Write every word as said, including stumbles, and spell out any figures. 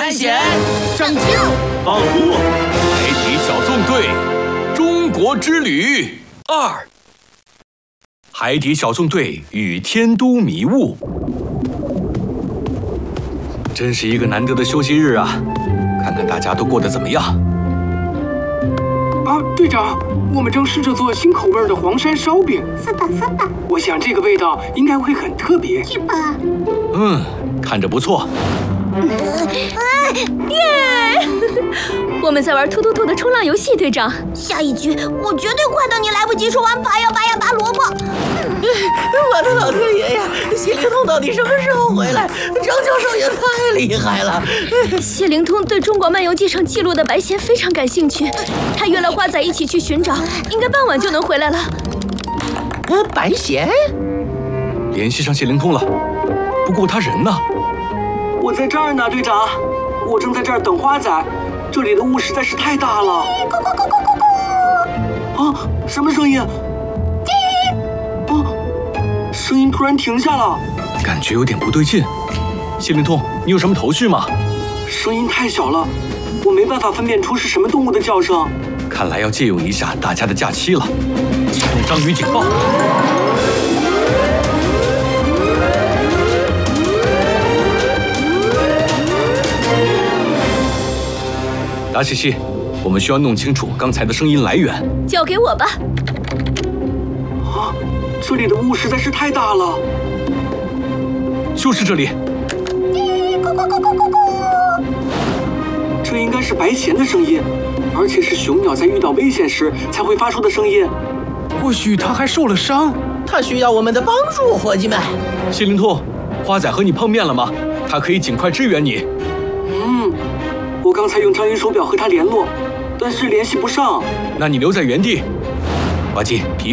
探险、 拯救、 保护海底小纵队中国之旅二。海底小纵队与天都迷雾，真是一个难得的休息日啊！看看大家都过得怎么样。 啊，队长，我们正试着做新口味的黄山烧饼。 是的，是的。 我想这个味道应该会很特别。 是吧？ 嗯，看着不错。 耶！我们在玩突突突的冲浪游戏，队长。 下一局我绝对快等你来不及说完拔呀拔呀拔萝卜。 我的老天爷呀！谢灵通到底什么时候回来？张教授也太厉害了。 谢灵通对中国漫游记上记录的白仙非常感兴趣，他约了花仔一起去寻找，应该傍晚就能回来了。 呃，白仙？ 联系上谢灵通了，不过他人呢？ 我在这儿呢，队长，我正在这儿等花仔。这里的雾实在是太大了。 咕咕咕咕咕咕！ 啊，什么声音？啊，声音突然停下了， 感觉有点不对劲。谢灵通，你有什么头绪吗？ 声音太小了，我没办法分辨出是什么动物的叫声。 看来要借用一下大家的假期了。启动章鱼警报。达西西，我们需要弄清楚刚才的声音来源。 交给我吧。 啊，这里的雾实在是太大了。 就是这里。 咕咕咕咕咕咕！ 这应该是白弦的声音，而且是雄鸟在遇到危险时才会发出的声音。 或许它还受了伤， 它需要我们的帮助，伙计们。 谢灵通，花仔和你碰面了吗？他可以尽快支援你。 嗯。我刚才用章鱼手表和他联络，但是联系不上。 那你留在原地，花金皮。